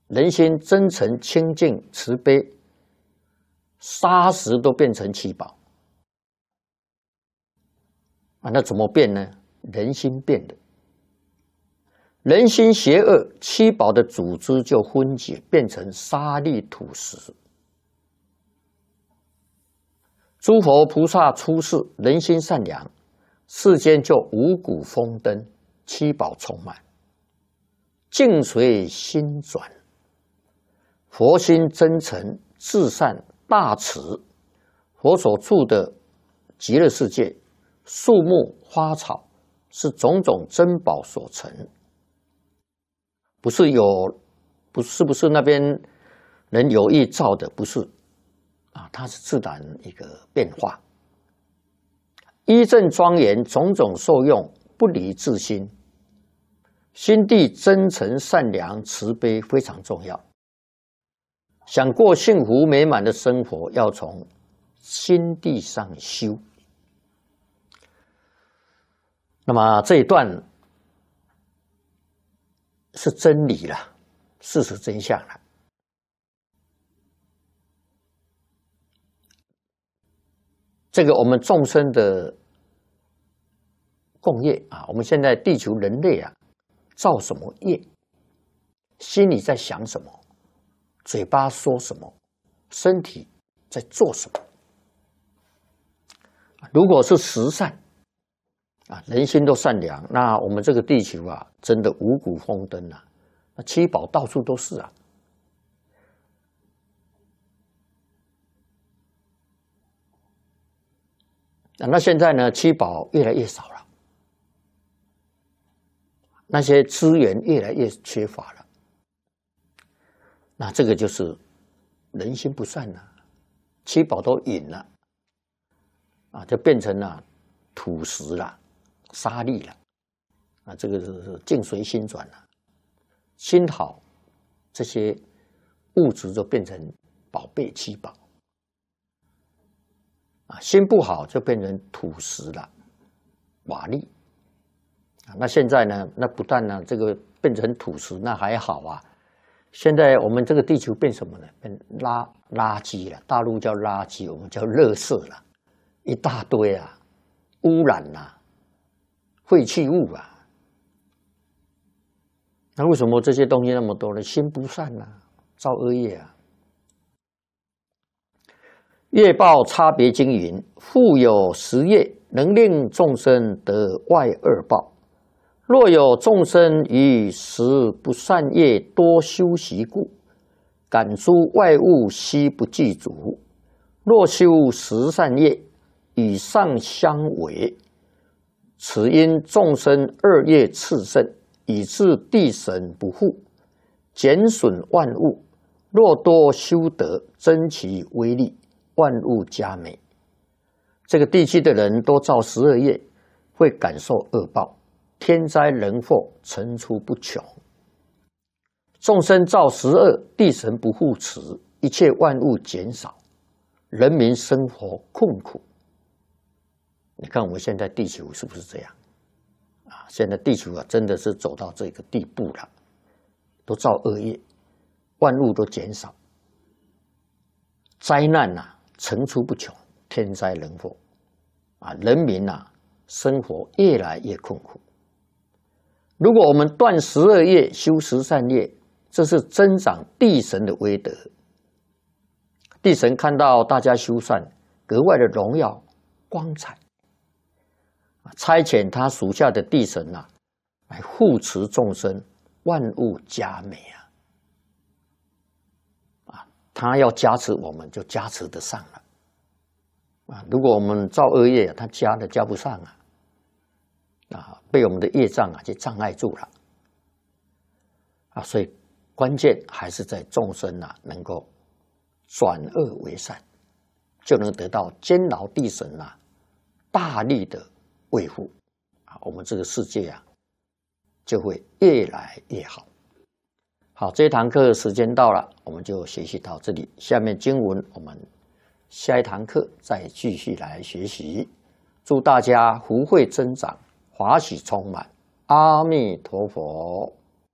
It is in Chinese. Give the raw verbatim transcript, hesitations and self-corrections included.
人心真诚、清净、慈悲，砂石都变成七宝啊！那怎么变呢？人心变的。人心邪恶，七宝的组织就分解，变成沙砾土石。诸佛菩萨出世，人心善良，世间就五谷丰登，七宝充满，境随心转。佛心真诚、至善、大慈，佛所住的极乐世界，树木花草是种种珍宝所成，不是有，不是不是那边人有意造的，不是啊，它是自然一个变化。一正庄严，种种受用，不离自心，心地真诚、善良、慈悲非常重要。想过幸福美满的生活，要从心地上修。那么这一段是真理了，事实真相了。这个我们众生的共业啊，我们现在地球人类啊，造什么业，心里在想什么，嘴巴说什么，身体在做什么。如果是十善啊，人心都善良，那我们这个地球啊，真的五谷丰登啊，那七宝到处都是啊。那现在呢，七宝越来越少了，那些资源越来越缺乏了。那这个就是人心不善了，七宝都隐了，啊，就变成了土石了、沙砾了，啊，这个是境随心转了。心好，这些物质就变成宝贝七宝；啊，心不好就变成土石了、瓦砾。啊，那现在呢？那不但呢，这个变成土石，那还好啊。现在我们这个地球变什么呢？变垃垃圾了，大陆叫垃圾，我们叫垃圾了，一大堆啊，污染啊，废弃物啊。那为什么这些东西那么多呢？心不善啊，造恶业啊。业报差别经云：复有十业，能令众生得外二报。若有众生于十不善业多修习故，感诸外物悉不具足；若修十善业，与上相违，此因众生二业炽盛，以致地神不护，减损万物。若多修德，增其威力，万物佳美。这个地区的人都造十二业，会感受恶报。天灾人祸层出不穷，众生造十恶，地神不护持，一切万物减少，人民生活困苦。你看我们现在地球是不是这样啊？现在地球啊，真的是走到这个地步了，都造恶业，万物都减少，灾难啊层出不穷，天灾人祸啊，人民啊生活越来越困苦。如果我们断十二业，修十善业，这是增长地神的威德。地神看到大家修善，格外的荣耀光彩，差遣他属下的地神啊，来护持众生，万物佳美啊！啊，他要加持我们，就加持得上了。啊，如果我们造恶业，他加的加不上啊。啊，被我们的业障啊去障碍住了啊，所以关键还是在众生啊能够转恶为善，就能得到监牢地神啊大力的维护啊，我们这个世界啊就会越来越好。好，这一堂课时间到了，我们就学习到这里。下面经文我们下一堂课再继续来学习。祝大家福慧增长，法喜充满，阿弥陀佛。